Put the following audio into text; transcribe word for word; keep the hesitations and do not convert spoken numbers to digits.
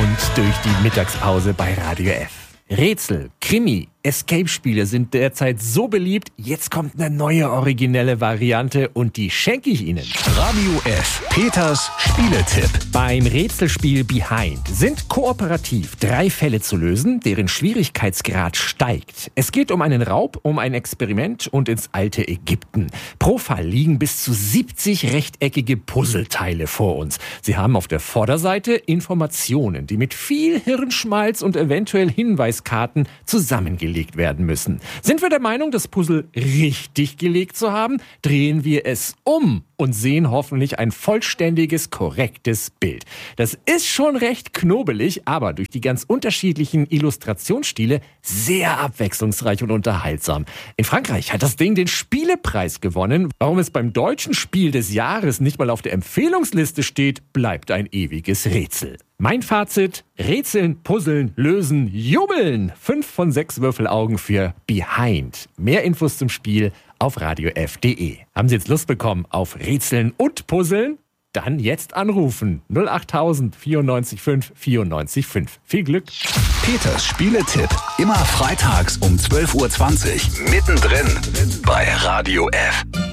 und durch die Mittagspause bei Radio F. Rätsel, Krimi, Escape-Spiele sind derzeit so beliebt. Jetzt kommt eine neue originelle Variante und die schenke ich Ihnen. Radio F. Peters Spieletipp. Beim Rätselspiel Behind sind kooperativ drei Fälle zu lösen, deren Schwierigkeitsgrad steigt. Es geht um einen Raub, um ein Experiment und ins alte Ägypten. Pro Fall liegen bis zu siebzig rechteckige Puzzleteile vor uns. Sie haben auf der Vorderseite Informationen, die mit viel Hirnschmalz und eventuell Hinweiskarten zusammengelegt werden müssen. Sind wir der Meinung, das Puzzle richtig gelegt zu haben, drehen wir es um und sehen hoffentlich ein vollständiges, korrektes Bild. Das ist schon recht knobelig, aber durch die ganz unterschiedlichen Illustrationsstile sehr abwechslungsreich und unterhaltsam. In Frankreich hat das Ding den Spielepreis gewonnen. Warum es beim deutschen Spiel des Jahres nicht mal auf der Empfehlungsliste steht, bleibt ein ewiges Rätsel. Mein Fazit: Rätseln, Puzzeln, Lösen, Jubeln. Fünf von sechs Würfelaugen für Behind. Mehr Infos zum Spiel auf radio f punkt de. Haben Sie jetzt Lust bekommen auf Rätseln und Puzzeln? Dann jetzt anrufen. null acht tausend vierundneunzig fünf vierundneunzig fünf. Viel Glück. Peters Spieletipp. Immer freitags um zwölf Uhr zwanzig. Mittendrin bei Radio F.